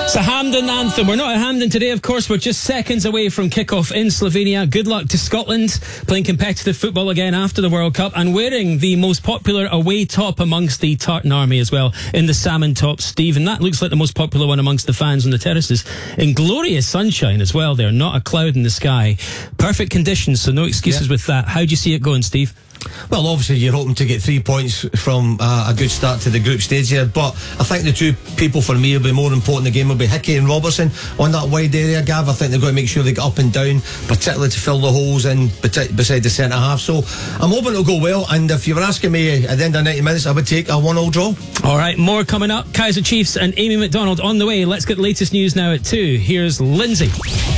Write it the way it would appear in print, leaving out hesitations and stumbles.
It's a Hampden anthem. We're not at Hampden today, of course. We're just seconds away from kick-off in Slovenia. Good luck to Scotland, playing competitive football again after the World Cup and wearing the most popular away top amongst the Tartan Army as well, in the salmon top, Steve. And that looks like the most popular one amongst the fans on the terraces. In glorious sunshine as well there, not a cloud in the sky. Perfect conditions, so no excuses with that. How do you see it going, Steve? Well, obviously you're hoping to get 3 points from a good start to the group stage here, but I think the two people for me will be more important in the game will be Hickey and Robertson on that wide area, Gav. I think they've got to make sure they get up and down, particularly to fill the holes in beside the centre half. So I'm hoping it'll go well, and if you were asking me at the end of 90 minutes, I would take a 1-1 draw. Alright, more coming up. Kaiser Chiefs and Amy McDonald on the way. Let's get the latest news now at 2. Here's Lindsay.